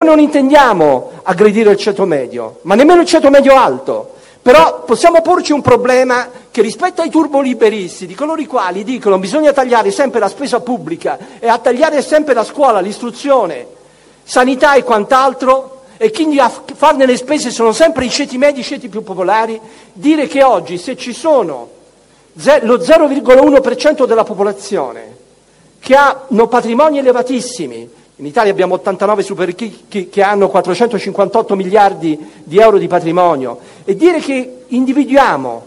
Non intendiamo aggredire il ceto medio, ma nemmeno il ceto medio alto. Però possiamo porci un problema che rispetto ai turboliberisti, di coloro i quali dicono bisogna tagliare sempre la spesa pubblica e a tagliare sempre la scuola, l'istruzione, sanità e quant'altro, e quindi a farne le spese sono sempre i ceti medi, i ceti più popolari, dire che oggi se ci sono lo 0,1% della popolazione che hanno patrimoni elevatissimi, in Italia abbiamo 89 super ricchi che hanno 458 miliardi di euro di patrimonio, e dire che individuiamo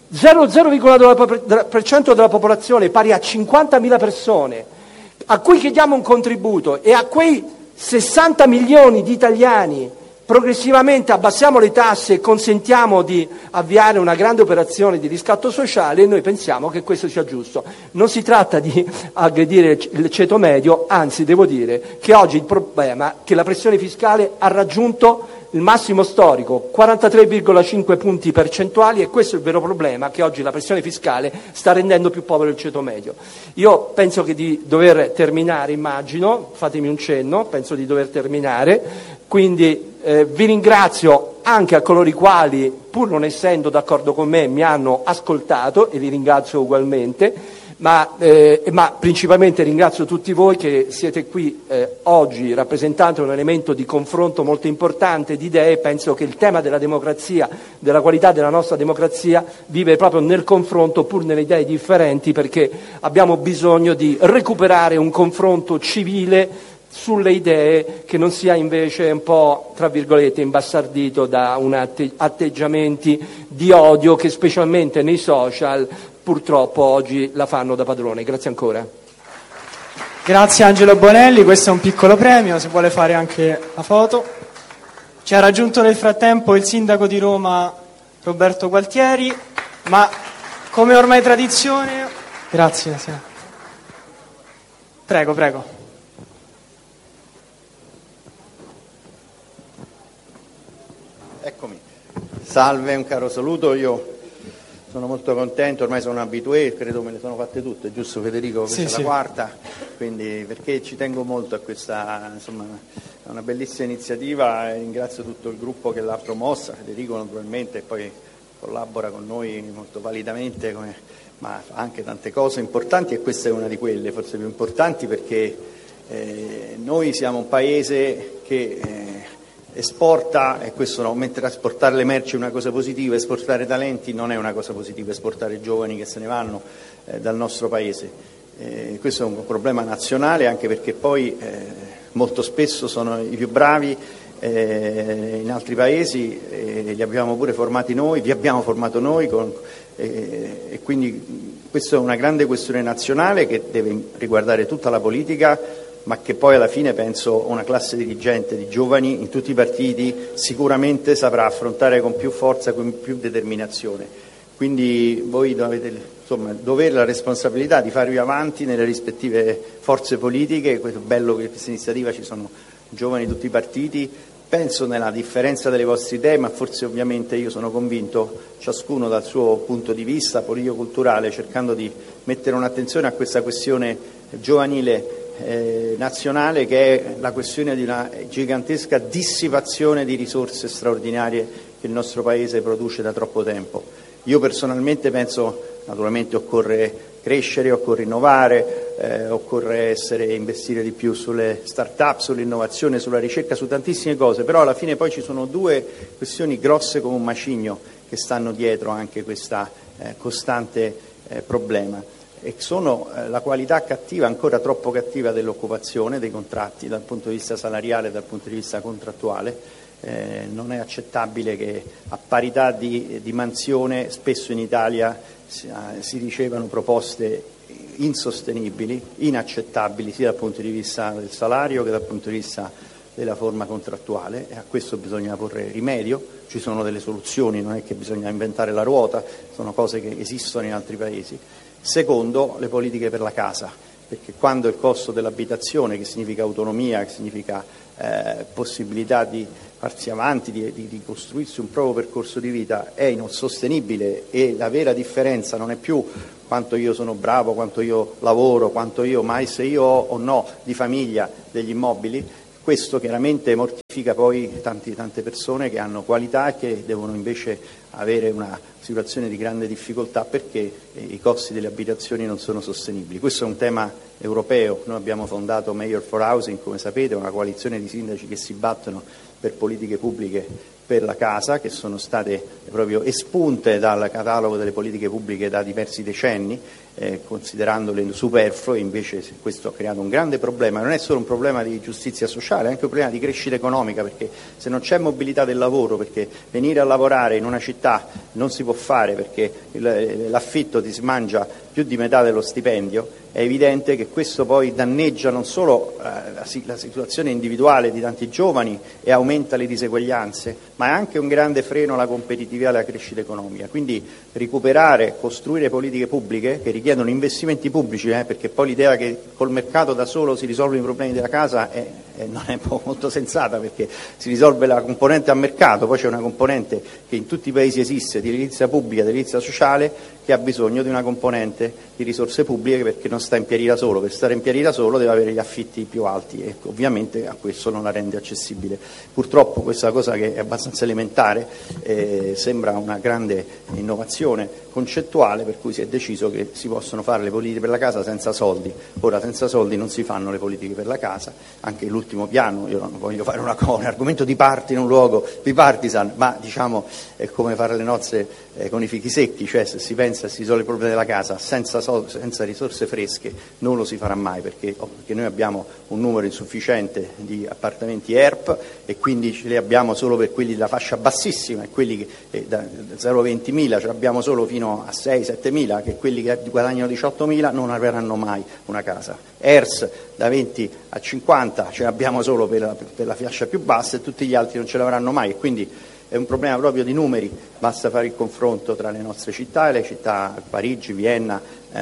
0,2% della popolazione pari a 50.000 persone a cui chiediamo un contributo, e a quei 60 milioni di italiani progressivamente abbassiamo le tasse e consentiamo di avviare una grande operazione di riscatto sociale, e noi pensiamo che questo sia giusto. Non si tratta di aggredire il ceto medio, anzi devo dire che oggi il problema è che la pressione fiscale ha raggiunto il massimo storico, 43,5 punti percentuali, e questo è il vero problema, che oggi la pressione fiscale sta rendendo più povero il ceto medio. Io penso che di dover terminare, immagino, fatemi un cenno, penso di dover terminare, quindi vi ringrazio anche a coloro i quali, pur non essendo d'accordo con me, mi hanno ascoltato, e vi ringrazio ugualmente, ma principalmente ringrazio tutti voi che siete qui oggi rappresentando un elemento di confronto molto importante di idee. Penso che il tema della democrazia, della qualità della nostra democrazia, vive proprio nel confronto, pur nelle idee differenti, perché abbiamo bisogno di recuperare un confronto civile sulle idee, che non sia invece un po', tra virgolette, imbastardito da atteggiamenti di odio che specialmente nei social purtroppo oggi la fanno da padrone. Grazie ancora. Grazie Angelo Bonelli, questo è un piccolo premio, si vuole fare anche la foto. Ci ha raggiunto nel frattempo il sindaco di Roma Roberto Gualtieri, ma come ormai tradizione... Grazie. Sì. Prego. Eccomi. Salve, un caro saluto. Io sono molto contento, ormai sono abitué, credo me le sono fatte tutte, giusto Federico? Questa è la quarta, quindi perché ci tengo molto a questa, insomma, è una bellissima iniziativa, e ringrazio tutto il gruppo che l'ha promossa, Federico naturalmente, e poi collabora con noi molto validamente, ma fa anche tante cose importanti, e questa è una di quelle forse più importanti, perché noi siamo un paese che esporta, e questo no, mentre esportare le merci è una cosa positiva, esportare talenti non è una cosa positiva, esportare giovani che se ne vanno dal nostro paese. Questo è un problema nazionale, anche perché poi molto spesso sono i più bravi in altri paesi, li abbiamo pure formati noi, vi abbiamo formato noi, e quindi questa è una grande questione nazionale che deve riguardare tutta la politica, ma che poi alla fine penso una classe dirigente di giovani in tutti i partiti sicuramente saprà affrontare con più forza, con più determinazione. Quindi voi avete dovere, la responsabilità di farvi avanti nelle rispettive forze politiche. È bello che in questa iniziativa ci sono giovani di tutti i partiti. Penso nella differenza delle vostre idee, ma forse ovviamente io sono convinto, ciascuno dal suo punto di vista politico-culturale, cercando di mettere un'attenzione a questa questione giovanile nazionale, che è la questione di una gigantesca dissipazione di risorse straordinarie che il nostro Paese produce da troppo tempo. Io personalmente penso, naturalmente occorre crescere, occorre innovare, occorre investire di più sulle start-up, sull'innovazione, sulla ricerca, su tantissime cose, però alla fine poi ci sono due questioni grosse come un macigno che stanno dietro anche questa costante problema, e sono la qualità cattiva, ancora troppo cattiva, dell'occupazione, dei contratti dal punto di vista salariale e dal punto di vista contrattuale. Non è accettabile che a parità di mansione spesso in Italia si ricevano proposte insostenibili, inaccettabili, sia dal punto di vista del salario che dal punto di vista della forma contrattuale, e a questo bisogna porre rimedio. Ci sono delle soluzioni, non è che bisogna inventare la ruota, sono cose che esistono in altri paesi. Secondo, le politiche per la casa, perché quando il costo dell'abitazione, che significa autonomia, che significa possibilità di farsi avanti, di costruirsi un proprio percorso di vita, è insostenibile, e la vera differenza non è più quanto io sono bravo, quanto io lavoro, ma se io ho o no di famiglia degli immobili, questo chiaramente mortifica poi tante persone che hanno qualità e che devono invece avere una situazione di grande difficoltà perché i costi delle abitazioni non sono sostenibili. Questo è un tema europeo. Noi abbiamo fondato Mayor for Housing, come sapete, una coalizione di sindaci che si battono per politiche pubbliche per la casa, che sono state proprio espunte dal catalogo delle politiche pubbliche da diversi decenni, considerandole superflue. Invece questo ha creato un grande problema. Non è solo un problema di giustizia sociale, è anche un problema di crescita economica, perché se non c'è mobilità del lavoro, perché venire a lavorare in una città non si può fare perché l'affitto ti mangia più di metà dello stipendio, è evidente che questo poi danneggia non solo la situazione individuale di tanti giovani e aumenta le diseguaglianze, ma è anche un grande freno alla competitività e alla crescita economica. Quindi recuperare, costruire politiche pubbliche che richiedono investimenti pubblici, perché poi l'idea che col mercato da solo si risolvono i problemi della casa non è molto sensata, perché si risolve la componente a mercato, poi c'è una componente che in tutti i paesi esiste di edilizia pubblica, di edilizia sociale, che ha bisogno di una componente di risorse pubbliche perché non sta in piedi da solo. Per stare in piedi da solo deve avere gli affitti più alti e ovviamente a questo non la rende accessibile. Purtroppo questa cosa, che è abbastanza elementare, sembra una grande innovazione concettuale, per cui si è deciso che si possono fare le politiche per la casa senza soldi. Ora, senza soldi non si fanno le politiche per la casa. Anche l'ultimo piano, io non voglio fare un argomento di parte in un luogo bipartisan, ma diciamo è come fare le nozze con i fichi secchi, cioè se si pensa e si risolve il problema della casa senza risorse fresche non lo si farà mai, perché noi abbiamo un numero insufficiente di appartamenti ERP e quindi ce li abbiamo solo per quelli della fascia bassissima, e quelli che da 0 a 20.000 ce l'abbiamo solo fino a 6-7.000, che quelli che guadagnano 18.000 non avranno mai una casa. ERS da 20 a 50 ce l'abbiamo solo per la fascia più bassa e tutti gli altri non ce l'avranno mai, e quindi è un problema proprio di numeri. Basta fare il confronto tra le nostre città e le città Parigi, Vienna,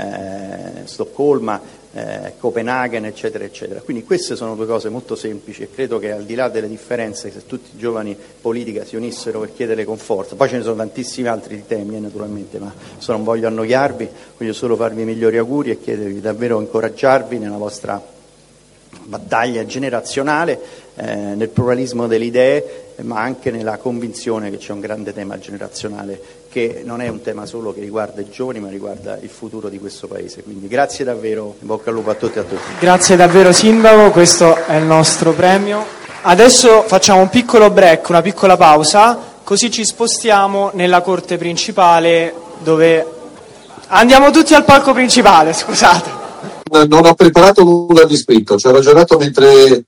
Stoccolma, Copenaghen, eccetera, eccetera. Quindi queste sono due cose molto semplici e credo che al di là delle differenze, se tutti i giovani politica si unissero per chiedere con forza, poi ce ne sono tantissimi altri temi naturalmente, ma non voglio annoiarvi, voglio solo farvi i migliori auguri e chiedervi davvero, incoraggiarvi nella vostra battaglia generazionale, nel pluralismo delle idee, ma anche nella convinzione che c'è un grande tema generazionale che non è un tema solo che riguarda i giovani, ma riguarda il futuro di questo Paese. Quindi grazie davvero, in bocca al lupo a tutti e a tutti. Grazie davvero Sindaco, questo è il nostro premio. Adesso facciamo un piccolo break, una piccola pausa, così ci spostiamo nella corte principale, dove andiamo tutti al palco principale, scusate. Non ho preparato nulla di scritto, ci ho ragionato mentre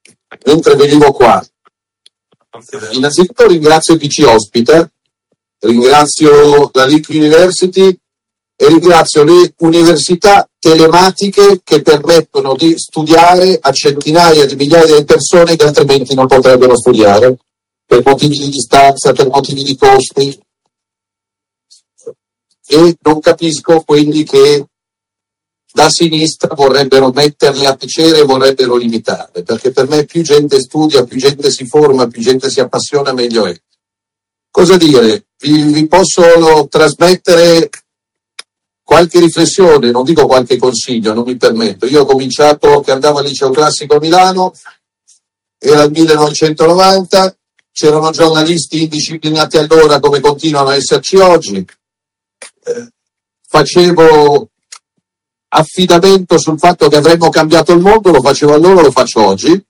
venivo qua. Innanzitutto ringrazio chi ci ospita, ringrazio la Lick University e ringrazio le università telematiche che permettono di studiare a centinaia di migliaia di persone che altrimenti non potrebbero studiare per motivi di distanza, per motivi di costi. E non capisco quelli che da sinistra vorrebbero metterle a tacere e vorrebbero limitarle, perché per me più gente studia, più gente si forma, più gente si appassiona, meglio è. Cosa dire? Vi posso trasmettere qualche riflessione, non dico qualche consiglio, non mi permetto. Io ho cominciato che andavo al liceo classico a Milano, era il 1990, c'erano giornalisti indisciplinati allora come continuano a esserci oggi, facevo affidamento sul fatto che avremmo cambiato il mondo, lo facevo allora, lo faccio oggi.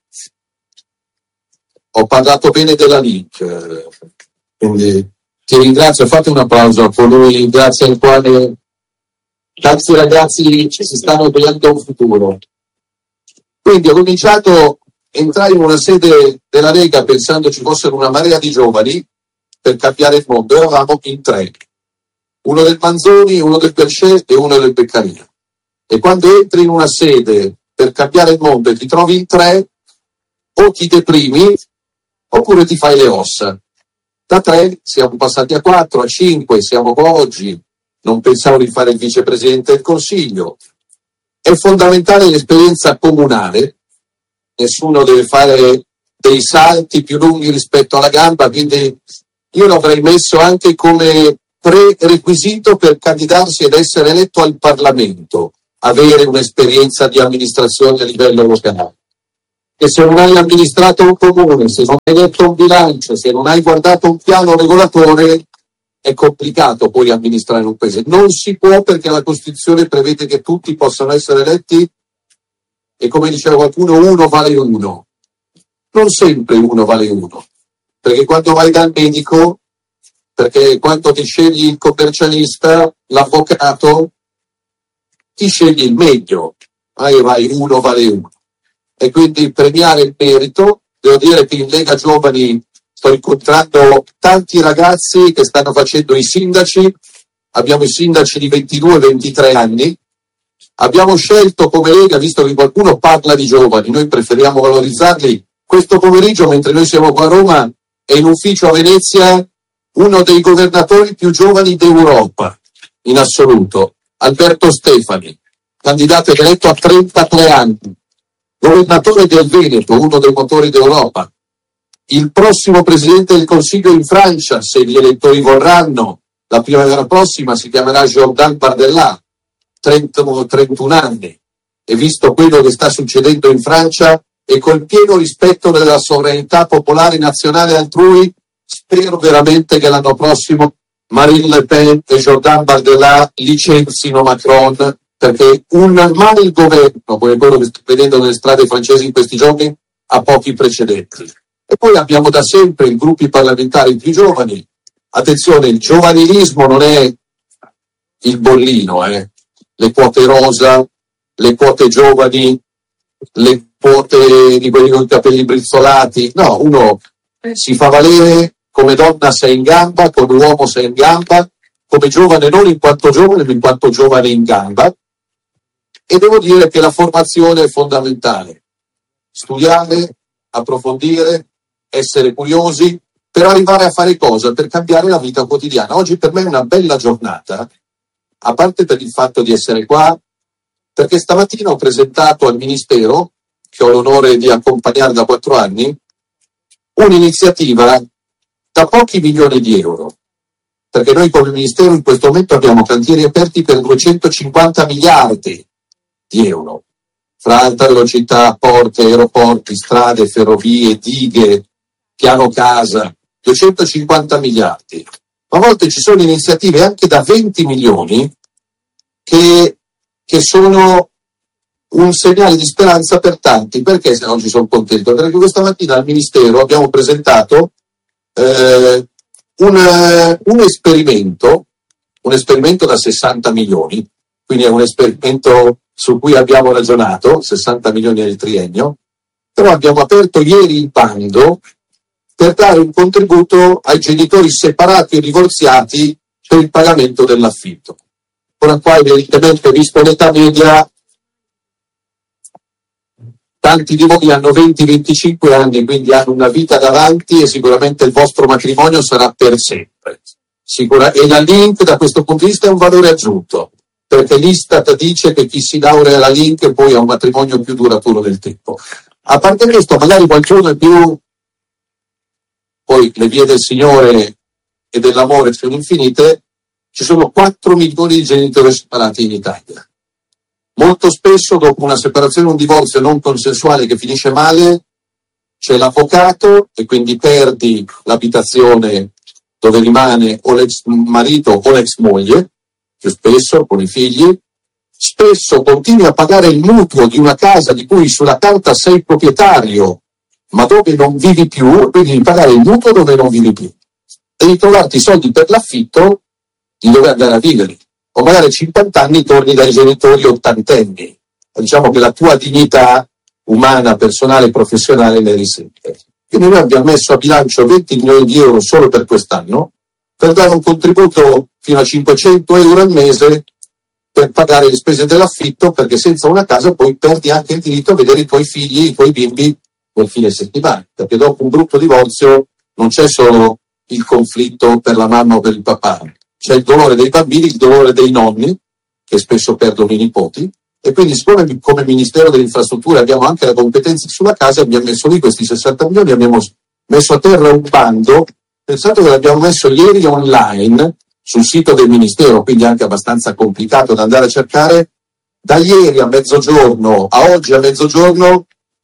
Ho parlato bene della Lick, quindi ti ringrazio, fate un applauso a colui grazie al quale tanti ragazzi si stanno creando un futuro. Quindi ho cominciato, entrai in una sede della Lega pensando ci fossero una marea di giovani per cambiare il mondo, eravamo in 3, uno del Manzoni, uno del Berchet e uno del Beccaria. E quando entri in una sede per cambiare il mondo e ti trovi in 3, o ti deprimi oppure ti fai le ossa. Da 3 siamo passati a 4, a 5, siamo qua oggi. Non pensavo di fare il vicepresidente del Consiglio. È fondamentale l'esperienza comunale, nessuno deve fare dei salti più lunghi rispetto alla gamba, quindi io l'avrei messo anche come prerequisito per candidarsi ed essere eletto al Parlamento, avere un'esperienza di amministrazione a livello locale. che se non hai amministrato un comune, se non hai letto un bilancio, se non hai guardato un piano regolatore, è complicato poi amministrare un paese. Non si può, perché la Costituzione prevede che tutti possano essere eletti e, come diceva qualcuno, uno vale uno. Non sempre uno vale uno, perché quando vai dal medico, perché quando ti scegli il commercialista, l'avvocato, ti scegli il meglio, vai uno vale uno. E quindi premiare il merito. Devo dire che in Lega Giovani sto incontrando tanti ragazzi che stanno facendo i sindaci, abbiamo i sindaci di 22-23 anni, abbiamo scelto come Lega, visto che qualcuno parla di giovani, noi preferiamo valorizzarli, questo pomeriggio mentre noi siamo qua a Roma è in ufficio a Venezia uno dei governatori più giovani d'Europa in assoluto, Alberto Stefani, candidato eletto a 33 anni, governatore del Veneto, uno dei motori d'Europa. Il prossimo presidente del Consiglio in Francia, se gli elettori vorranno, la primavera prossima, si chiamerà Jordan Bardella, 31 anni. E visto quello che sta succedendo in Francia e col pieno rispetto della sovranità popolare nazionale altrui, spero veramente che l'anno prossimo Marine Le Pen e Jordan Bardella licenzino Macron, perché un mal governo, come quello che sto vedendo nelle strade francesi in questi giorni, ha pochi precedenti. E poi abbiamo da sempre i gruppi parlamentari più giovani. Attenzione, il giovanilismo non è il bollino, le quote rosa, le quote giovani, le quote di quelli con i capelli brizzolati. No, uno si fa valere come donna se è in gamba, come uomo se è in gamba, come giovane non in quanto giovane, ma in quanto giovane in gamba. E devo dire che la formazione è fondamentale. Studiare, approfondire, essere curiosi, per arrivare a fare cosa? Per cambiare la vita quotidiana. Oggi per me è una bella giornata, a parte per il fatto di essere qua, perché stamattina ho presentato al Ministero, che ho l'onore di accompagnare da 4 anni, un'iniziativa da pochi milioni di euro. Perché noi come Ministero in questo momento abbiamo cantieri aperti per 250 miliardi di euro, fra alta velocità, porti, aeroporti, strade, ferrovie, dighe, piano casa, 250 miliardi. Ma a volte ci sono iniziative anche da 20 milioni che sono un segnale di speranza per tanti. Perché se oggi sono contento? Perché questa mattina al Ministero abbiamo presentato un esperimento da 60 milioni, quindi è un esperimento su cui abbiamo ragionato, 60 milioni nel triennio, però abbiamo aperto ieri il bando per dare un contributo ai genitori separati o divorziati per il pagamento dell'affitto. Ora qua evidentemente, visto l'età media, tanti di voi hanno 20-25 anni, quindi hanno una vita davanti e sicuramente il vostro matrimonio sarà per sempre. E la Link da questo punto di vista è un valore aggiunto, perché l'Istat dice che chi si laurea alla Link poi ha un matrimonio più duraturo del tempo. A parte questo, magari qualcuno è più... Poi le vie del Signore e dell'amore sono infinite, ci sono 4 milioni di genitori separati in Italia. Molto spesso dopo una separazione o un divorzio non consensuale che finisce male, c'è l'avvocato e quindi perdi l'abitazione dove rimane o l'ex marito o l'ex moglie, più spesso con i figli. Spesso continui a pagare il mutuo di una casa di cui sulla carta sei proprietario, ma dove non vivi più, quindi devi pagare il mutuo dove non vivi più. Devi trovarti i soldi per l'affitto di dove andare a vivere. O magari a 50 anni torni dai genitori ottantenni. Diciamo che la tua dignità umana, personale e professionale ne risente. Quindi noi abbiamo messo a bilancio 20 milioni di euro solo per quest'anno, per dare un contributo fino a 500 euro al mese per pagare le spese dell'affitto, perché senza una casa poi perdi anche il diritto a vedere i tuoi figli, i tuoi bimbi nel fine settimana, perché dopo un brutto divorzio non c'è solo il conflitto per la mamma o per il papà, c'è il dolore dei bambini, il dolore dei nonni, che spesso perdono i nipoti, e quindi siccome come Ministero delle Infrastrutture abbiamo anche la competenza sulla casa, abbiamo messo lì questi 60 milioni, abbiamo messo a terra un bando, pensate che l'abbiamo messo ieri online sul sito del Ministero, quindi anche abbastanza complicato da andare a cercare. Da ieri a mezzogiorno a oggi a mezzogiorno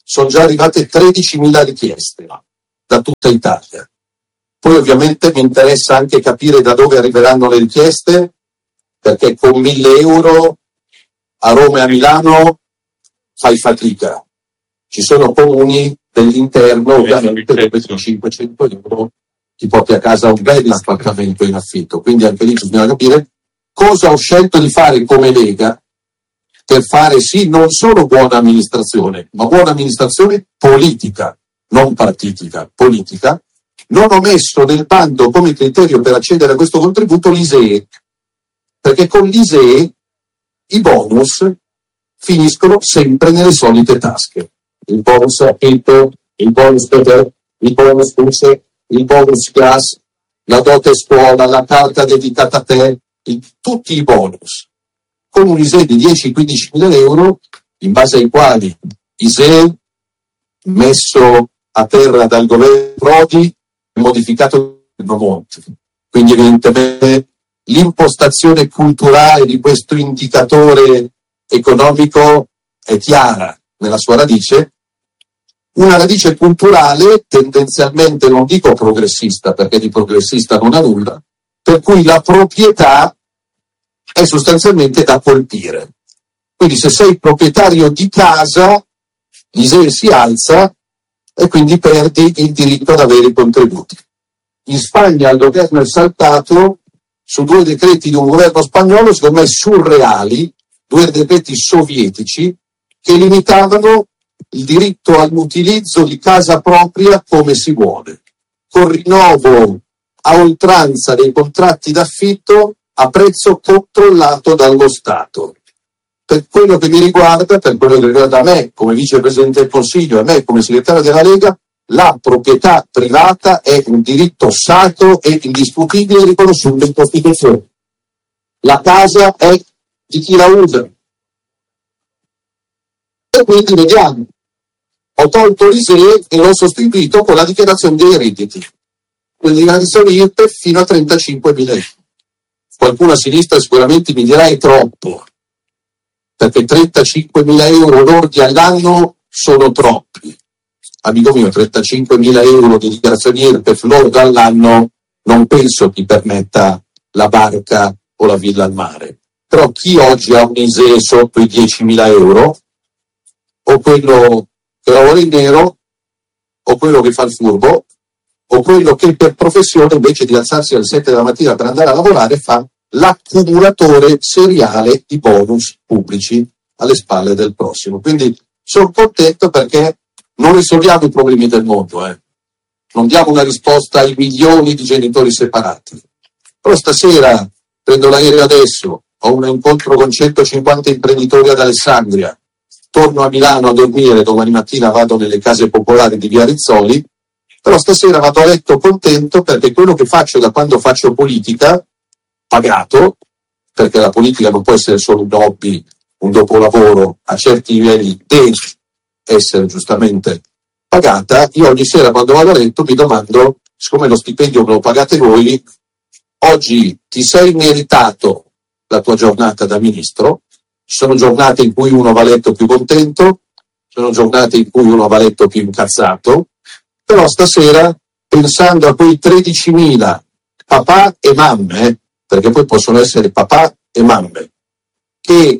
sono già arrivate 13.000 richieste da tutta Italia. Poi ovviamente mi interessa anche capire da dove arriveranno le richieste, perché con 1.000 euro a Roma e a Milano fai fatica. Ci sono comuni dell'interno ovviamente dove con 500 euro ti porti a casa un bel appartamento in affitto. Quindi anche lì bisogna capire cosa ho scelto di fare come Lega per fare sì non solo buona amministrazione, ma buona amministrazione politica, non partitica, politica. Non ho messo nel bando come criterio per accedere a questo contributo l'ISEE, perché con l'ISEE i bonus finiscono sempre nelle solite tasche. Il bonus affitto, il bonus per il bonus luce, il bonus gas, la dote scuola, la carta dedicata a te, tutti i bonus. Con un ISEE di 10-15 mila euro, in base ai quali ISEE messo a terra dal governo Prodi, modificato il Monti. Quindi evidentemente l'impostazione culturale di questo indicatore economico è chiara nella sua radice, una radice culturale tendenzialmente, non dico progressista perché di progressista non ha nulla, per cui la proprietà è sostanzialmente da colpire. Quindi se sei proprietario di casa, l'ISEE si alza e quindi perdi il diritto ad avere i contributi. In Spagna il governo è saltato su 2 decreti di un governo spagnolo, secondo me surreali, 2 decreti sovietici, che limitavano il diritto all'utilizzo di casa propria come si vuole, con rinnovo a oltranza dei contratti d'affitto a prezzo controllato dallo Stato. Per quello che mi riguarda, per quello che riguarda me come vicepresidente del Consiglio e me come segretario della Lega, la proprietà privata è un diritto sacro e indiscutibile riconosciuto in Costituzione. La casa è di chi la usa. E quindi vediamo, ho tolto l'ISEE e l'ho sostituito con la dichiarazione dei redditi, con la dichiarazione IRPEF fino a 35.000 euro. Qualcuno a sinistra sicuramente mi dirà è troppo, perché 35.000 euro lordi all'anno sono troppi. Amico mio, 35.000 euro di dichiarazione IRPEF lordo all'anno non penso ti permetta la barca o la villa al mare. Però chi oggi ha un ISEE sotto i 10.000 euro, o quello che lavora in nero, o quello che fa il furbo, o quello che per professione invece di alzarsi alle 7 della mattina per andare a lavorare fa l'accumulatore seriale di bonus pubblici alle spalle del prossimo. Quindi sono contento perché non risolviamo i problemi del mondo, non diamo una risposta ai milioni di genitori separati. Però stasera prendo l'aereo adesso, ho un incontro con 150 imprenditori ad Alessandria, torno a Milano a dormire, domani mattina vado nelle case popolari di Via Rizzoli, però stasera vado a letto contento perché quello che faccio da quando faccio politica, pagato, perché la politica non può essere solo un hobby, un dopolavoro, a certi livelli deve essere giustamente pagata. Io ogni sera quando vado a letto mi domando, siccome lo stipendio me lo pagate voi, oggi ti sei meritato la tua giornata da ministro. Ci sono giornate in cui uno va a letto più contento, ci sono giornate in cui uno va a letto più incazzato, però stasera, pensando a quei 13.000 papà e mamme, perché poi possono essere papà e mamme, che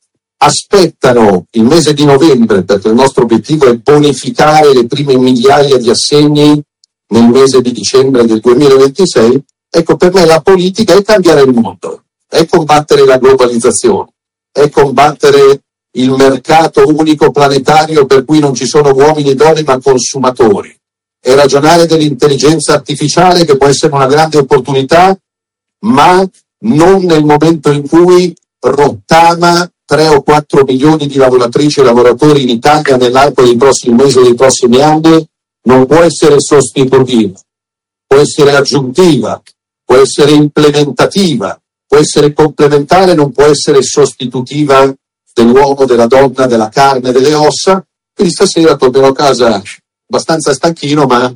aspettano il mese di novembre, perché il nostro obiettivo è bonificare le prime migliaia di assegni nel mese di dicembre del 2026, ecco, per me la politica è cambiare il mondo, è combattere la globalizzazione, è combattere il mercato unico planetario per cui non ci sono uomini e donne ma consumatori, è ragionare dell'intelligenza artificiale che può essere una grande opportunità, ma non nel momento in cui rottama 3 o 4 milioni di lavoratrici e lavoratori in Italia nell'arco dei prossimi mesi e dei prossimi anni. Non può essere sostitutiva, può essere aggiuntiva, può essere implementativa, può essere complementare, non può essere sostitutiva dell'uomo, della donna, della carne, delle ossa. Quindi stasera tornerò a casa abbastanza stanchino ma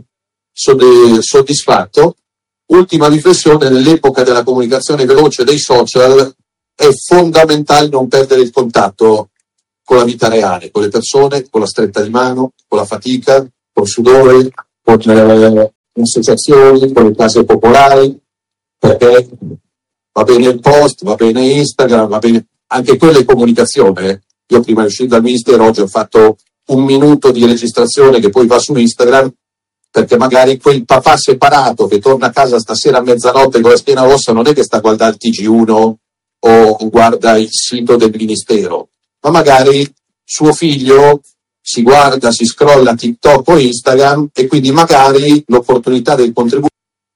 soddisfatto. Ultima riflessione: nell'epoca della comunicazione veloce dei social è fondamentale non perdere il contatto con la vita reale, con le persone, con la stretta di mano, con la fatica, con il sudore, con le associazioni, con le case popolari, perché va bene il post, va bene Instagram, va bene anche quella è comunicazione. Io prima di uscire dal ministero oggi ho fatto 1 minuto di registrazione che poi va su Instagram, perché magari quel papà separato che torna a casa stasera a mezzanotte con la schiena rossa non è che sta a guardare il TG1 o guarda il sito del ministero, ma magari suo figlio si guarda, si scrolla TikTok o Instagram, e quindi magari l'opportunità del contributo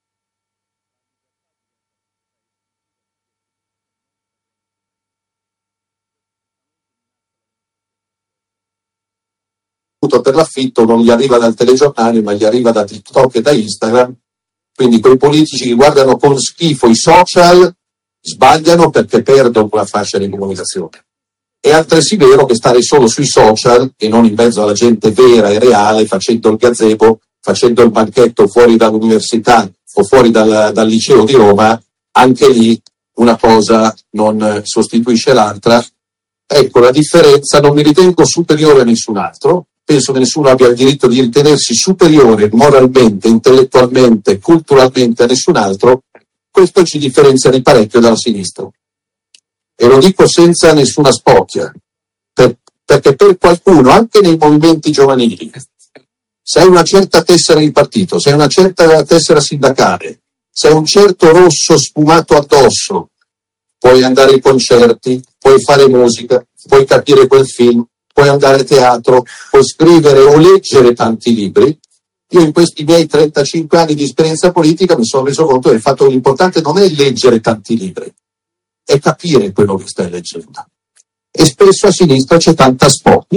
per l'affitto non gli arriva dal telegiornale, ma gli arriva da TikTok e da Instagram. Quindi quei politici che guardano con schifo i social sbagliano, perché perdono una fascia di comunicazione. È altresì vero che stare solo sui social e non in mezzo alla gente vera e reale, facendo il gazebo, facendo il banchetto fuori dall'università o fuori dal liceo di Roma, anche lì una cosa non sostituisce l'altra. Ecco la differenza. Non mi ritengo superiore a nessun altro, penso che nessuno abbia il diritto di ritenersi superiore moralmente, intellettualmente, culturalmente a nessun altro. Questo ci differenzia di parecchio dalla sinistra. E lo dico senza nessuna spocchia, perché per qualcuno, anche nei movimenti giovanili, se hai una certa tessera di partito, se hai una certa tessera sindacale, se hai un certo rosso sfumato addosso, puoi andare ai concerti, puoi fare musica, puoi capire quel film, puoi andare a teatro, puoi scrivere o leggere tanti libri. Io in questi miei 35 anni di esperienza politica mi sono reso conto del fatto che l'importante non è leggere tanti libri, è capire quello che stai leggendo. E spesso a sinistra c'è tanta spocchia.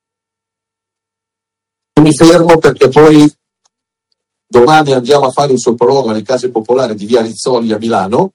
Mi fermo perché poi domani andiamo a fare un sopralluogo alle case popolari di Via Rizzoli a Milano.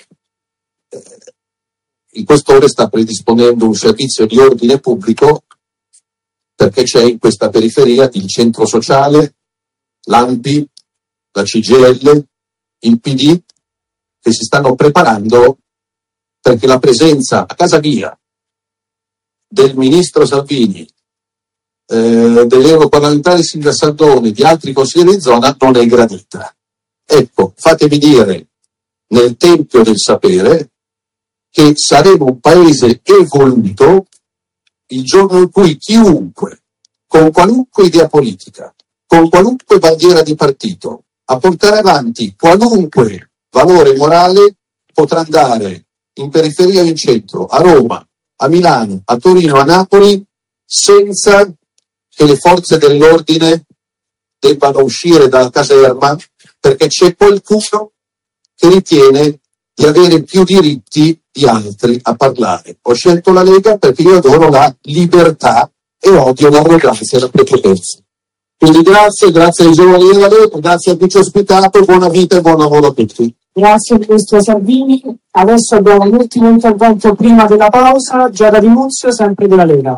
Il questore sta predisponendo un servizio di ordine pubblico, perché c'è in questa periferia il centro sociale, l'ANPI, la CGIL, il PD, che si stanno preparando perché la presenza a casa mia del ministro Salvini, dell'europarlamentare Silvia Saldoni, di altri consiglieri di zona non è gradita. Ecco, fatemi dire, nel tempio del sapere, che saremo un paese evoluto il giorno in cui chiunque, con qualunque idea politica, con qualunque bandiera di partito, a portare avanti qualunque valore morale, potrà andare in periferia o in centro, a Roma, a Milano, a Torino, a Napoli, senza che le forze dell'ordine debbano uscire dalla caserma, perché c'è qualcuno che ritiene di avere più diritti di altri a parlare. Ho scelto la Lega perché io adoro la libertà e odio l'arroganza e la prepotenza. Quindi grazie ai giovani della Lega, grazie a chi ci ha ospitato, buona vita e buon lavoro a tutti. Grazie Ministro Salvini. Adesso abbiamo l'ultimo intervento prima della pausa, Giada Di Muzio, sempre della Lega.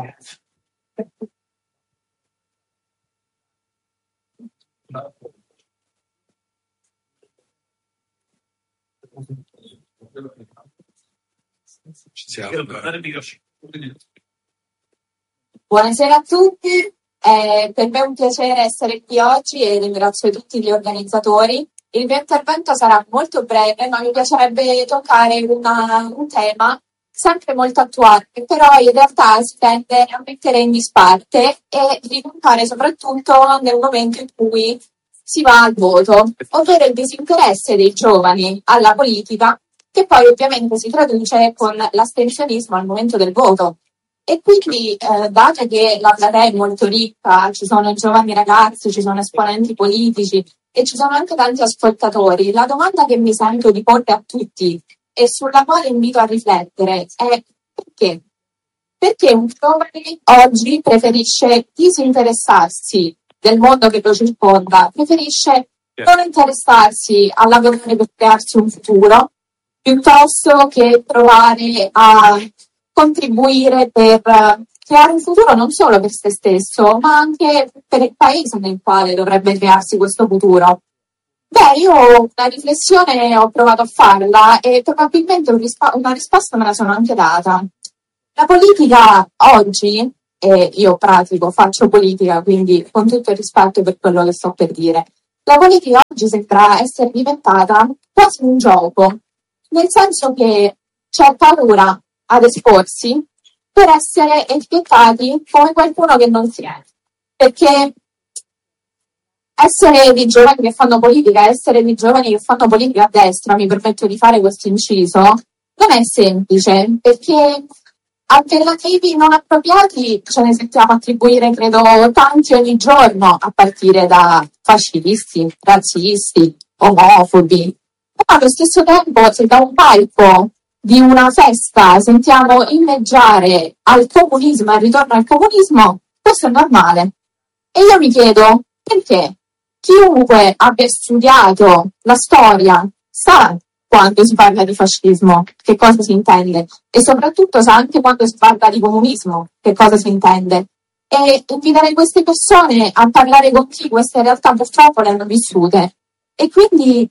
Buonasera a tutti, per me è un piacere essere qui oggi e ringrazio tutti gli organizzatori. Il mio intervento sarà molto breve, ma mi piacerebbe toccare un tema sempre molto attuale, che però in realtà si tende a mettere in disparte e ripuntare soprattutto nel momento in cui si va al voto, ovvero il disinteresse dei giovani alla politica, che poi ovviamente si traduce con l'astensionismo al momento del voto. E quindi, dato che la platea è molto ricca, ci sono giovani ragazzi, ci sono esponenti politici e ci sono anche tanti ascoltatori, la domanda che mi sento di porre a tutti e sulla quale invito a riflettere è perché? Perché un giovane oggi preferisce disinteressarsi del mondo che lo circonda, preferisce non interessarsi a lavorare per crearsi un futuro, piuttosto che provare a contribuire per creare un futuro non solo per se stesso, ma anche per il paese nel quale dovrebbe crearsi questo futuro. Beh, io una riflessione ho provato a farla e probabilmente una risposta me la sono anche data. La politica oggi, e io faccio politica, quindi con tutto il rispetto per quello che sto per dire, la politica oggi sembra essere diventata quasi un gioco, nel senso che c'è paura ad esporsi per essere etichettati come qualcuno che non si è. Perché essere di giovani che fanno politica, essere di giovani che fanno politica a destra, mi permetto di fare questo inciso, non è semplice, perché alternativi non appropriati ce ne sentiamo attribuire, credo, tanti ogni giorno, a partire da fascisti, razzisti, omofobi. Ma allo stesso tempo, se da un palco di una festa sentiamo inneggiare al comunismo, al ritorno al comunismo, questo è normale. E io mi chiedo, perché? Chiunque abbia studiato la storia sa quando si parla di fascismo che cosa si intende, e soprattutto sa anche quando si parla di comunismo che cosa si intende. E invitare queste persone a parlare con chi queste realtà purtroppo le hanno vissute. E quindi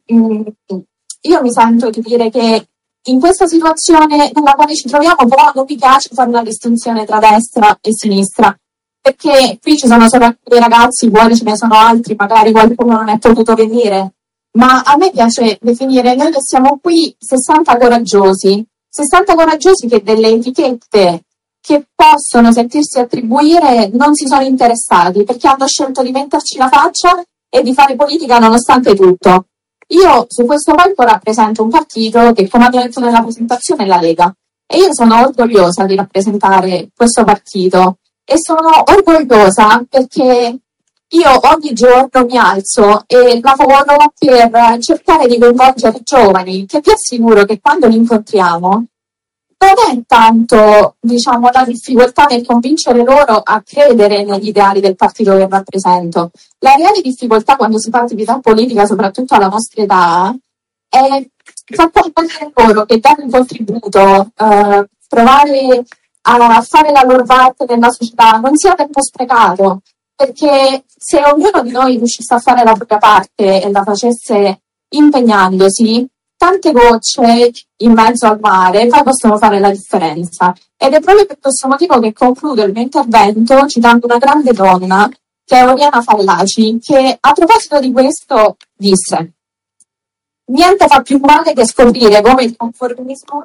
io mi sento di dire che in questa situazione nella quale ci troviamo, però non mi piace fare una distinzione tra destra e sinistra, perché qui ci sono solo alcuni ragazzi, fuori ce ne sono altri, magari qualcuno non è potuto venire, ma a me piace definire noi che siamo qui 60 coraggiosi che delle etichette che possono sentirsi attribuire non si sono interessati, perché hanno scelto di metterci la faccia e di fare politica nonostante tutto. Io su questo palco rappresento un partito che, come abbiamo detto nella presentazione, è la Lega, e io sono orgogliosa di rappresentare questo partito, e sono orgogliosa perché io ogni giorno mi alzo e lavoro per cercare di coinvolgere i giovani, che vi assicuro che quando li incontriamo non è tanto, la difficoltà nel convincere loro a credere negli ideali del partito che rappresento. La reale difficoltà quando si fa attività politica, soprattutto alla nostra età, è far comprendere loro che dare un contributo, provare a fare la loro parte nella società non sia tempo sprecato, perché se ognuno di noi riuscisse a fare la propria parte e la facesse impegnandosi, tante gocce in mezzo al mare poi possono fare la differenza. Ed è proprio per questo motivo che concludo il mio intervento citando una grande donna, che è Oriana Fallaci, che a proposito di questo disse: niente fa più male che scoprire come il conformismo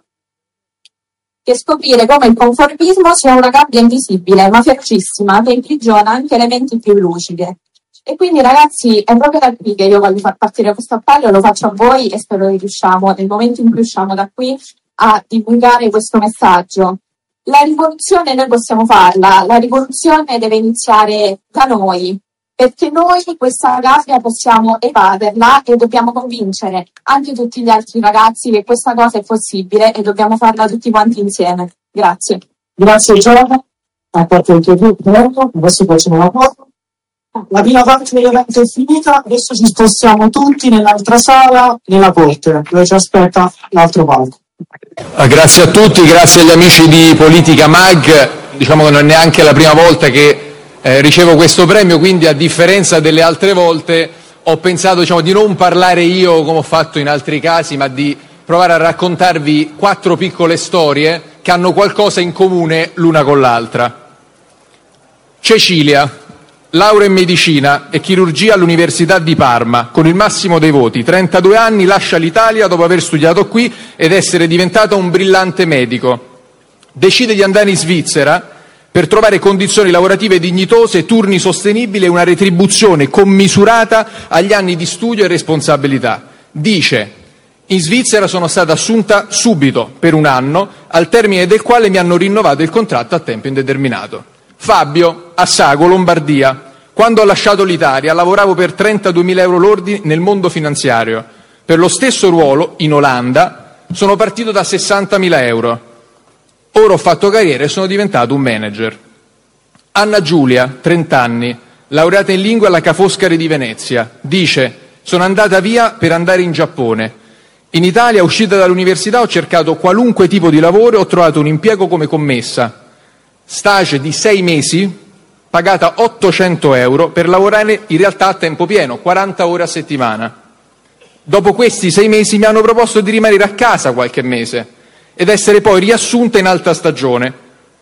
sia una gabbia invisibile ma ferocissima che imprigiona anche le menti più lucide. E quindi, ragazzi, è proprio da qui che io voglio far partire questo appello, lo faccio a voi e spero che riusciamo, nel momento in cui usciamo da qui, a divulgare questo messaggio. La rivoluzione noi possiamo farla, la rivoluzione deve iniziare da noi, perché noi questa gabbia possiamo evaderla e dobbiamo convincere anche tutti gli altri ragazzi che questa cosa è possibile e dobbiamo farla tutti quanti insieme. Grazie. Grazie Giovanni, a parte il tuo gruppo, adesso facciamo la foto. La prima parte dell'evento è finita, adesso ci spostiamo tutti nell'altra sala, nella corte, dove ci aspetta l'altro palco. Grazie a tutti, grazie agli amici di Politica Mag. Diciamo che non è neanche la prima volta che ricevo questo premio, quindi a differenza delle altre volte ho pensato di non parlare io come ho fatto in altri casi, ma di provare a raccontarvi 4 piccole storie che hanno qualcosa in comune l'una con l'altra. Cecilia, laurea in medicina e chirurgia all'Università di Parma, con il massimo dei voti, 32 anni, lascia l'Italia dopo aver studiato qui ed essere diventata un brillante medico. Decide di andare in Svizzera per trovare condizioni lavorative dignitose, turni sostenibili e una retribuzione commisurata agli anni di studio e responsabilità. Dice: in Svizzera sono stata assunta subito per 1 anno, al termine del quale mi hanno rinnovato il contratto a tempo indeterminato. Fabio, a Sago, Lombardia. Quando ho lasciato l'Italia lavoravo per 32.000 euro lordi nel mondo finanziario. Per lo stesso ruolo, in Olanda, sono partito da 60.000 euro. Ora ho fatto carriera e sono diventato un manager. Anna Giulia, 30 anni, laureata in lingue alla Ca' Foscari di Venezia. Dice: sono andata via per andare in Giappone. In Italia, uscita dall'università, ho cercato qualunque tipo di lavoro e ho trovato un impiego come commessa. Stage di 6 mesi, pagata 800 euro per lavorare in realtà a tempo pieno, 40 ore a settimana. Dopo questi 6 mesi mi hanno proposto di rimanere a casa qualche mese ed essere poi riassunta in alta stagione.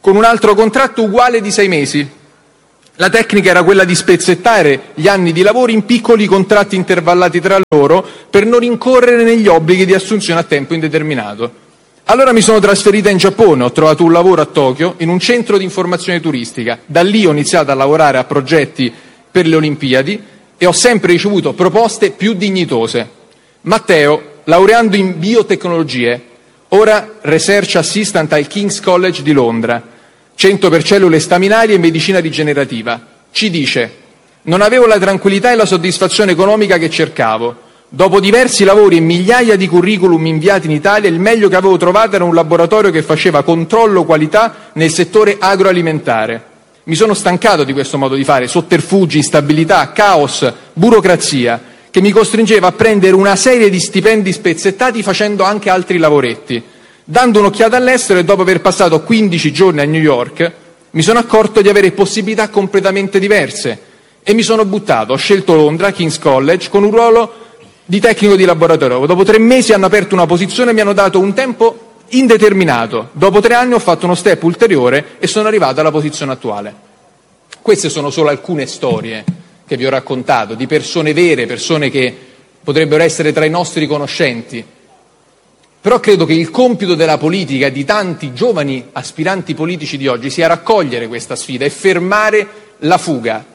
con un altro contratto uguale di 6 mesi. La tecnica era quella di spezzettare gli anni di lavoro in piccoli contratti intervallati tra loro per non incorrere negli obblighi di assunzione a tempo indeterminato. Allora mi sono trasferita in Giappone, ho trovato un lavoro a Tokyo in un centro di informazione turistica. Da lì ho iniziato a lavorare a progetti per le Olimpiadi e ho sempre ricevuto proposte più dignitose. Matteo, laureando in biotecnologie, ora Research Assistant al King's College di Londra, 100 per cellule staminali e medicina rigenerativa, ci dice: non avevo la tranquillità e la soddisfazione economica che cercavo. Dopo diversi lavori e migliaia di curriculum inviati in Italia, il meglio che avevo trovato era un laboratorio che faceva controllo qualità nel settore agroalimentare. Mi sono stancato di questo modo di fare, sotterfugi, instabilità, caos, burocrazia, che mi costringeva a prendere una serie di stipendi spezzettati facendo anche altri lavoretti. Dando un'occhiata all'estero e dopo aver passato 15 giorni a New York, mi sono accorto di avere possibilità completamente diverse e mi sono buttato. Ho scelto Londra, King's College, con un ruolo di tecnico di laboratorio. Dopo 3 mesi hanno aperto una posizione e mi hanno dato un tempo indeterminato. Dopo 3 anni ho fatto uno step ulteriore e sono arrivato alla posizione attuale. Queste sono solo alcune storie che vi ho raccontato, di persone vere, persone che potrebbero essere tra i nostri conoscenti. Però credo che il compito della politica e di tanti giovani aspiranti politici di oggi sia raccogliere questa sfida e fermare la fuga.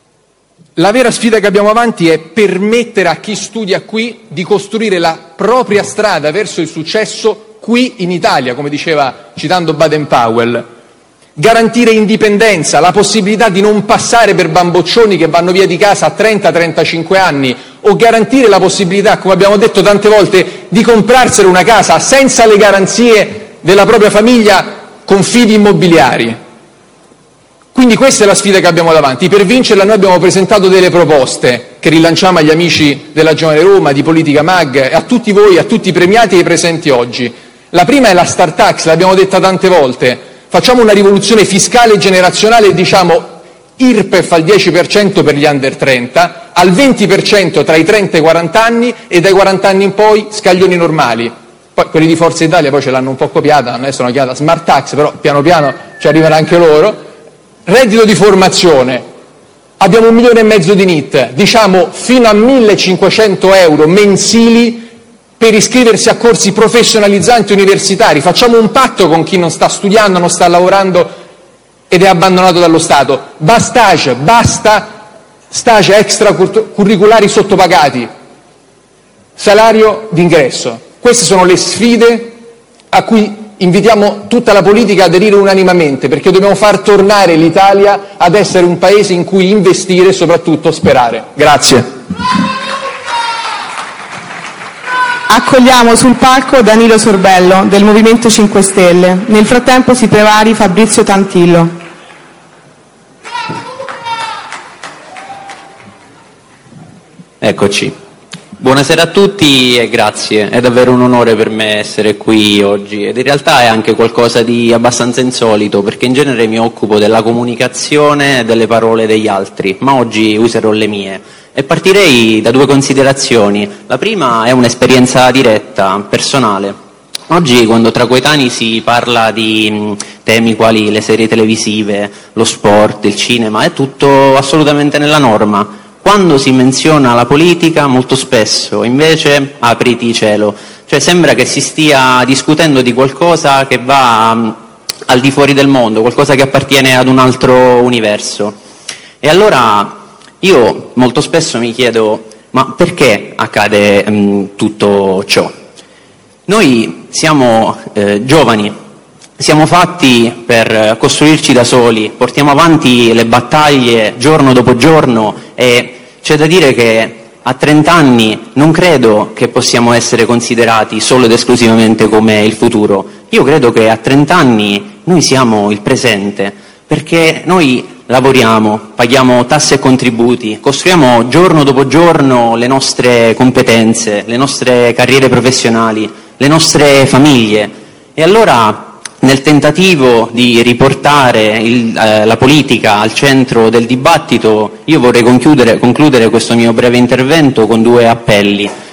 La vera sfida che abbiamo avanti è permettere a chi studia qui di costruire la propria strada verso il successo qui in Italia, come diceva citando Baden-Powell. Garantire indipendenza, la possibilità di non passare per bamboccioni che vanno via di casa a 30-35 anni, o garantire la possibilità, come abbiamo detto tante volte, di comprarsene una casa senza le garanzie della propria famiglia con fidi immobiliari. Quindi questa è la sfida che abbiamo davanti. Per vincerla noi abbiamo presentato delle proposte che rilanciamo agli amici della Giovane Roma, di Politica Mag, e a tutti voi, a tutti i premiati e i presenti oggi. La prima è la Start Tax, l'abbiamo detta tante volte. Facciamo una rivoluzione fiscale generazionale e diciamo IRPEF al 10% per gli under 30, al 20% tra i 30 e i 40 anni e dai 40 anni in poi scaglioni normali. Poi quelli di Forza Italia poi ce l'hanno un po' copiata, adesso l'hanno chiamata Smart Tax, però piano piano ci arriverà anche loro. Reddito di formazione, abbiamo 1,5 milioni di NEET, diciamo fino a 1.500 euro mensili per iscriversi a corsi professionalizzanti universitari. Facciamo un patto con chi non sta studiando, non sta lavorando ed è abbandonato dallo Stato. Basta stage extracurriculari sottopagati, salario d'ingresso. Queste sono le sfide a cui invitiamo tutta la politica ad aderire unanimemente, perché dobbiamo far tornare l'Italia ad essere un paese in cui investire e soprattutto sperare. Grazie. Accogliamo sul palco Danilo Sorbello del Movimento 5 Stelle. Nel frattempo si prepari Fabrizio Tantillo. Eccoci. Buonasera a tutti e grazie. È davvero un onore per me essere qui oggi ed in realtà è anche qualcosa di abbastanza insolito, perché in genere mi occupo della comunicazione e delle parole degli altri, ma oggi userò le mie. E partirei da 2 considerazioni. La prima è un'esperienza diretta, personale. Oggi, quando tra coetanei si parla di temi quali le serie televisive, lo sport, il cinema, è tutto assolutamente nella norma. Quando si menziona la politica, molto spesso, invece, apriti cielo. Cioè sembra che si stia discutendo di qualcosa che va al di fuori del mondo, qualcosa che appartiene ad un altro universo. E allora io molto spesso mi chiedo, ma perché accade tutto ciò? Noi siamo giovani, siamo fatti per costruirci da soli, portiamo avanti le battaglie giorno dopo giorno e c'è da dire che a 30 anni non credo che possiamo essere considerati solo ed esclusivamente come il futuro. Io credo che a 30 anni noi siamo il presente, perché noi lavoriamo, paghiamo tasse e contributi, costruiamo giorno dopo giorno le nostre competenze, le nostre carriere professionali, le nostre famiglie. E allora, nel tentativo di riportare la politica al centro del dibattito, io vorrei concludere questo mio breve intervento con 2 appelli.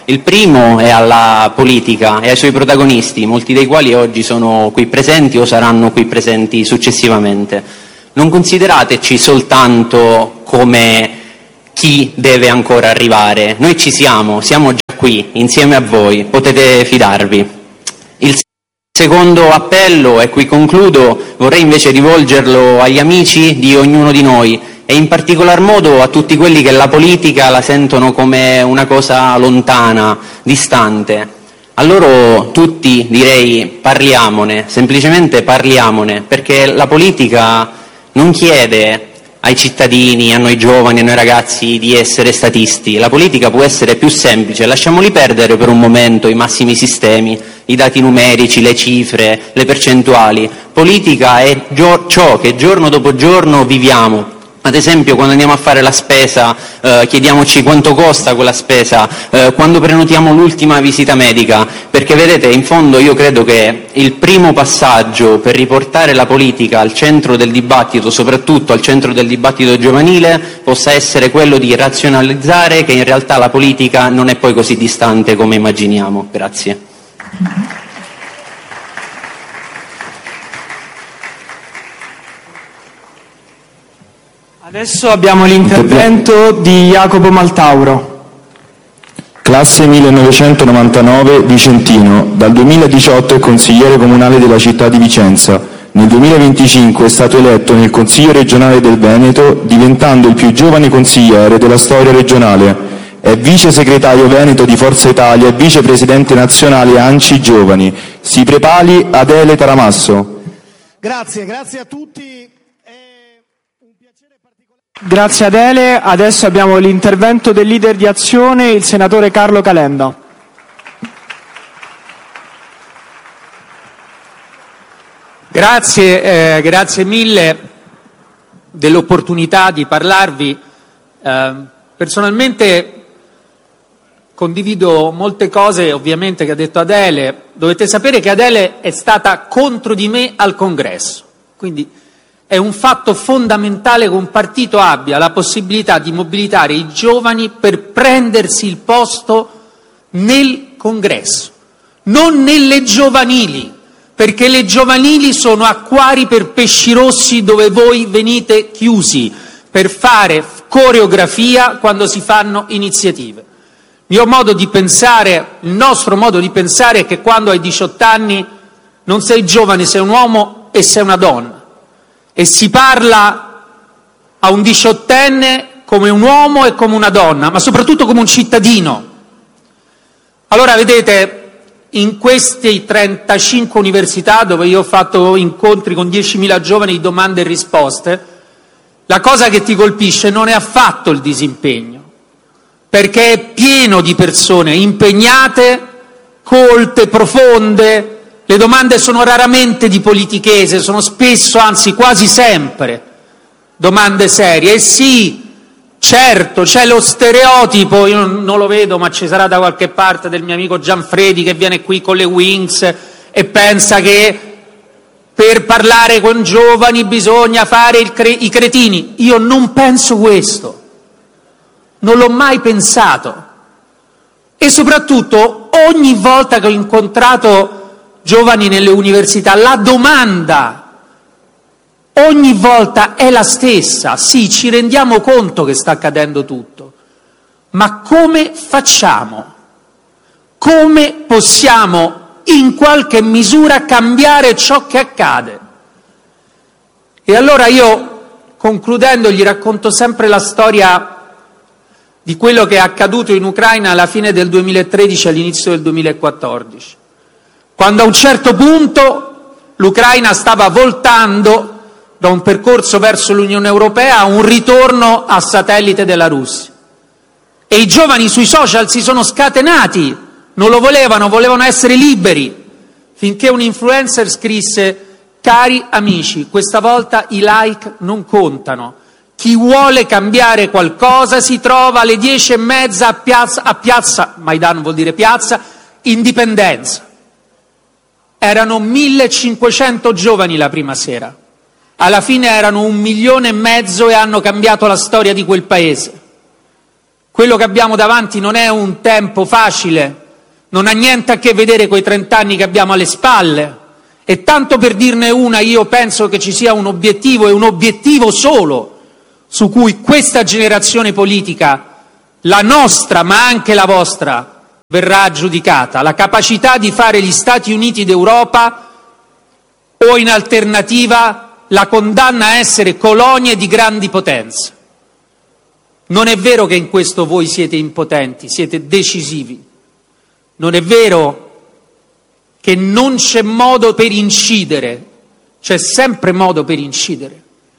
Il primo è alla politica e ai suoi protagonisti, molti dei quali oggi sono qui presenti o saranno qui presenti successivamente. Non considerateci soltanto come chi deve ancora arrivare. Noi ci siamo già qui, insieme a voi, potete fidarvi. Il secondo appello, e qui concludo, vorrei invece rivolgerlo agli amici di ognuno di noi e in particolar modo a tutti quelli che la politica la sentono come una cosa lontana, distante. A loro tutti direi parliamone, semplicemente parliamone, perché la politica non chiede ai cittadini, a noi giovani, a noi ragazzi di essere statisti. La politica può essere più semplice, lasciamoli perdere per un momento i massimi sistemi, i dati numerici, le cifre, le percentuali. Politica è ciò che giorno dopo giorno viviamo. Ad esempio, quando andiamo a fare la spesa, chiediamoci quanto costa quella spesa, quando prenotiamo l'ultima visita medica, perché vedete, in fondo io credo che il primo passaggio per riportare la politica al centro del dibattito, soprattutto al centro del dibattito giovanile, possa essere quello di razionalizzare che in realtà la politica non è poi così distante come immaginiamo. Grazie. Adesso abbiamo l'intervento di Jacopo Maltauro. Classe 1999, vicentino. Dal 2018 è consigliere comunale della città di Vicenza. Nel 2025 è stato eletto nel Consiglio regionale del Veneto, diventando il più giovane consigliere della storia regionale. È vice segretario veneto di Forza Italia e vicepresidente nazionale ANCI Giovani. Si prepari Adele Taramasso. Grazie a tutti. Grazie Adele, adesso abbiamo l'intervento del leader di Azione, il senatore Carlo Calenda. Grazie mille dell'opportunità di parlarvi. Personalmente condivido molte cose ovviamente che ha detto Adele. Dovete sapere che Adele è stata contro di me al Congresso, quindi è un fatto fondamentale che un partito abbia la possibilità di mobilitare i giovani per prendersi il posto nel Congresso, non nelle giovanili, perché le giovanili sono acquari per pesci rossi dove voi venite chiusi per fare coreografia quando si fanno iniziative. Il mio modo di pensare, il nostro modo di pensare è che quando hai 18 anni non sei giovane, sei un uomo e sei una donna. E si parla a un 18enne come un uomo e come una donna, ma soprattutto come un cittadino. Allora, vedete, in queste 35 università dove io ho fatto incontri con 10.000 giovani di domande e risposte, la cosa che ti colpisce non è affatto il disimpegno, perché è pieno di persone impegnate, colte, profonde. Le domande sono raramente di politichese, sono spesso, anzi quasi sempre, domande serie. E sì, certo, c'è lo stereotipo, io non lo vedo, ma ci sarà da qualche parte, del mio amico Gianfredi che viene qui con le Wings e pensa che per parlare con giovani bisogna fare i cretini. Io non penso questo, non l'ho mai pensato. E soprattutto, ogni volta che ho incontrato giovani nelle università, la domanda ogni volta è la stessa. Sì, ci rendiamo conto che sta accadendo tutto, ma come facciamo? Come possiamo in qualche misura cambiare ciò che accade? E allora io, concludendo, gli racconto sempre la storia di quello che è accaduto in Ucraina alla fine del 2013 e all'inizio del 2014. Quando a un certo punto l'Ucraina stava voltando da un percorso verso l'Unione Europea a un ritorno a satellite della Russia. E i giovani sui social si sono scatenati, non lo volevano essere liberi, finché un influencer scrisse: cari amici, questa volta i like non contano. Chi vuole cambiare qualcosa si trova alle 10:30 a piazza Maidan, vuol dire piazza Indipendenza. Erano 1.500 giovani la prima sera, alla fine erano 1,5 milioni e hanno cambiato la storia di quel paese. Quello che abbiamo davanti non è un tempo facile, non ha niente a che vedere con i 30 anni che abbiamo alle spalle. E tanto per dirne una, io penso che ci sia un obiettivo, e un obiettivo solo, su cui questa generazione politica, la nostra ma anche la vostra, verrà giudicata: la capacità di fare gli Stati Uniti d'Europa, o in alternativa la condanna a essere colonie di grandi potenze. Non è vero che in questo voi siete impotenti, siete decisivi. Non è vero che non c'è modo per incidere, c'è sempre modo per incidere.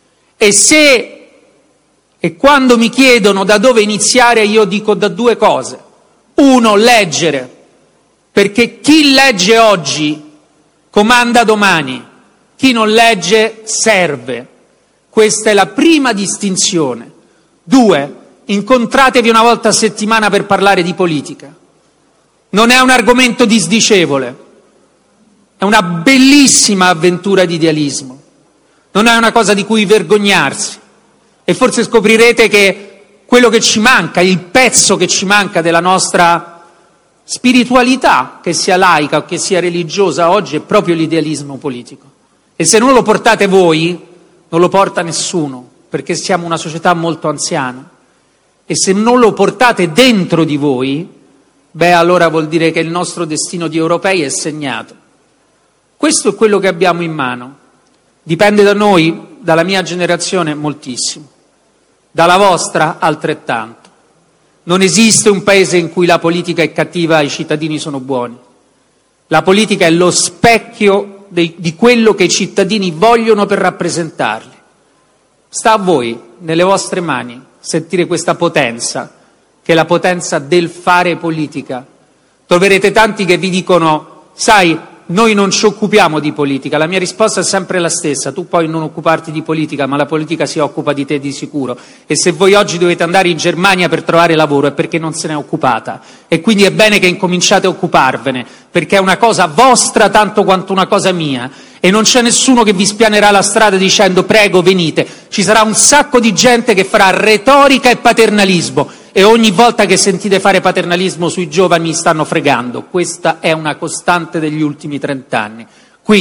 E quando mi chiedono da dove iniziare, io dico da due cose. Uno, leggere, perché chi legge oggi comanda domani, chi non legge serve. Questa è la prima distinzione. 2, incontratevi una volta a settimana per parlare di politica. Non è un argomento disdicevole, è una bellissima avventura di idealismo. Non è una cosa di cui vergognarsi. E forse scoprirete che quello che ci manca, il pezzo che ci manca della nostra spiritualità, che sia laica o che sia religiosa oggi, è proprio l'idealismo politico. E se non lo portate voi, non lo porta nessuno, perché siamo una società molto anziana. E se non lo portate dentro di voi, allora vuol dire che il nostro destino di europei è segnato. Questo è quello che abbiamo in mano. Dipende da noi, dalla mia generazione, moltissimo. Dalla vostra, altrettanto. Non esiste un paese in cui la politica è cattiva e i cittadini sono buoni. La politica è lo specchio di quello che i cittadini vogliono per rappresentarli. Sta a voi, nelle vostre mani, sentire questa potenza, che è la potenza del fare politica. Troverete tanti che vi dicono: sai, noi non ci occupiamo di politica. La mia risposta è sempre la stessa: tu puoi non occuparti di politica, ma la politica si occupa di te di sicuro. E se voi oggi dovete andare in Germania per trovare lavoro è perché non se n'è occupata, e quindi è bene che incominciate a occuparvene, perché è una cosa vostra tanto quanto una cosa mia, e non c'è nessuno che vi spianerà la strada dicendo prego venite. Ci sarà un sacco di gente che farà retorica e paternalismo, e ogni volta che sentite fare paternalismo sui giovani stanno fregando. Questa è una costante degli ultimi 30 anni.